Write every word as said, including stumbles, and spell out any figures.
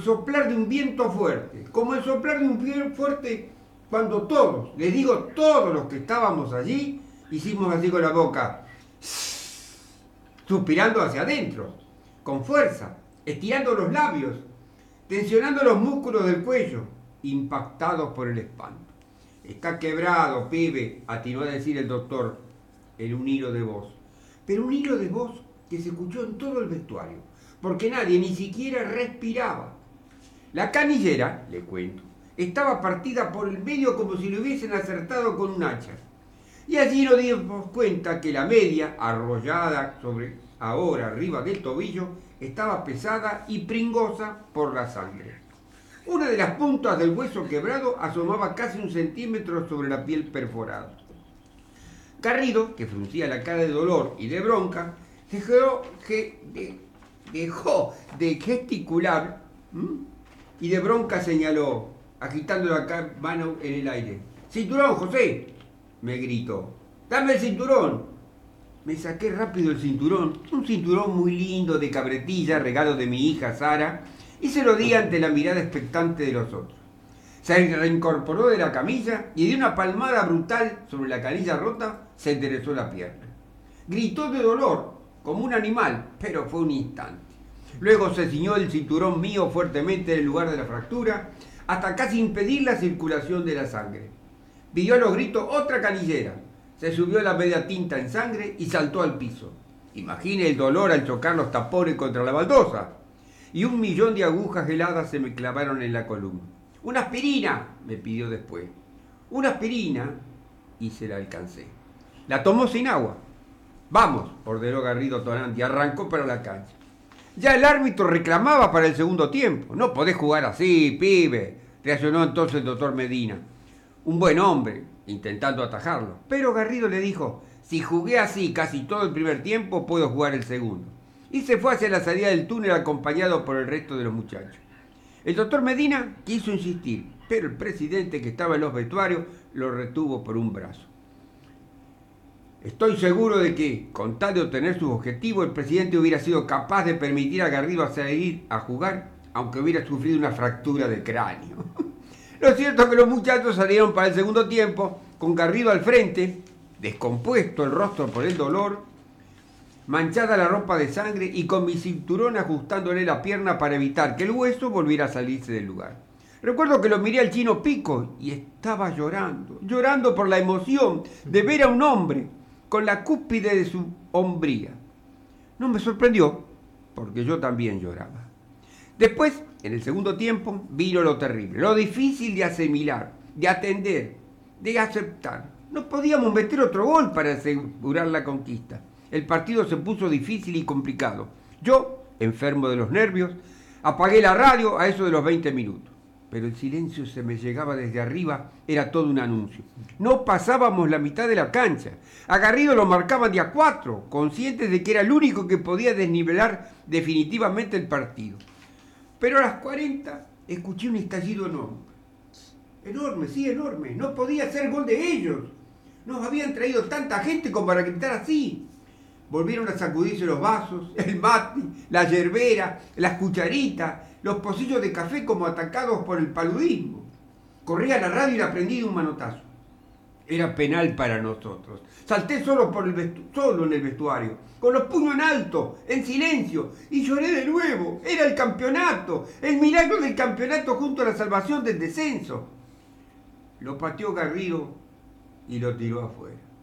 soplar de un viento fuerte, como el soplar de un viento fuerte cuando todos, les digo todos los que estábamos allí, hicimos así con la boca, suspirando hacia adentro, con fuerza, estirando los labios, tensionando los músculos del cuello, impactados por el espanto. Está quebrado, pibe, atinó a decir el doctor en un hilo de voz, pero un hilo de voz que se escuchó en todo el vestuario, porque nadie ni siquiera respiraba. La canillera, le cuento, estaba partida por el medio como si le hubiesen acertado con un hacha. Y allí nos dimos cuenta que la media, arrollada sobre ahora arriba del tobillo, estaba pesada y pringosa por la sangre. Una de las puntas del hueso quebrado asomaba casi un centímetro sobre la piel perforada. Garrido, que fruncía la cara de dolor y de bronca, dejó, que, de, dejó de gesticular, ¿m? y de bronca señaló, agitando la mano en el aire. ¡Cinturón, José!, me gritó. ¡Dame el cinturón! Me saqué rápido el cinturón, un cinturón muy lindo de cabretilla, regalo de mi hija Sara, y se lo di ante la mirada expectante de los otros. Se reincorporó de la camilla y de una palmada brutal sobre la canilla rota se enderezó la pierna. Gritó de dolor, como un animal, pero fue un instante. Luego se ciñó el cinturón mío fuertemente en el lugar de la fractura, hasta casi impedir la circulación de la sangre. Pidió a los gritos otra canillera. Se subió la media tinta en sangre y saltó al piso. Imagine el dolor al chocar los tapones contra la baldosa. Y un millón de agujas heladas se me clavaron en la columna. ¡Una aspirina!, me pidió después. Una aspirina, y se la alcancé. La tomó sin agua. Vamos, ordenó Garrido tonante, y arrancó para la cancha. Ya el árbitro reclamaba para el segundo tiempo. No podés jugar así, pibe, reaccionó entonces el doctor Medina, un buen hombre, intentando atajarlo. Pero Garrido le dijo, si jugué así casi todo el primer tiempo, puedo jugar el segundo. Y se fue hacia la salida del túnel acompañado por el resto de los muchachos. El doctor Medina quiso insistir, pero el presidente que estaba en los vestuarios lo retuvo por un brazo. Estoy seguro de que, con tal de obtener sus objetivos, el presidente hubiera sido capaz de permitir a Garrido a salir a jugar, aunque hubiera sufrido una fractura de cráneo. Lo cierto es que los muchachos salieron para el segundo tiempo, con Garrido al frente, descompuesto el rostro por el dolor, manchada la ropa de sangre y con mi cinturón ajustándole la pierna para evitar que el hueso volviera a salirse del lugar. Recuerdo que lo miré al chino Pico y estaba llorando, llorando por la emoción de ver a un hombre con la cúspide de su hombría. No me sorprendió, porque yo también lloraba. Después, en el segundo tiempo, vino lo terrible, lo difícil de asimilar, de atender, de aceptar. No podíamos meter otro gol para asegurar la conquista. El partido se puso difícil y complicado. Yo, enfermo de los nervios, apagué la radio a eso de los veinte minutos. Pero el silencio se me llegaba desde arriba, era todo un anuncio. No pasábamos la mitad de la cancha. A Garrido lo marcaban de a cuatro, conscientes de que era el único que podía desnivelar definitivamente el partido. Pero a las cuarenta escuché un estallido enorme. Enorme, sí, enorme. No podía ser gol de ellos. Nos habían traído tanta gente como para gritar así. Volvieron a sacudirse los vasos, el mate, la yerbera, las cucharitas, los pocillos de café como atacados por el paludismo. Corrí a la radio y la prendí de un manotazo. Era penal para nosotros. Salté solo, por el vestu- solo en el vestuario, con los puños en alto, en silencio, y lloré de nuevo. Era el campeonato, el milagro del campeonato junto a la salvación del descenso. Lo pateó Garrido y lo tiró afuera.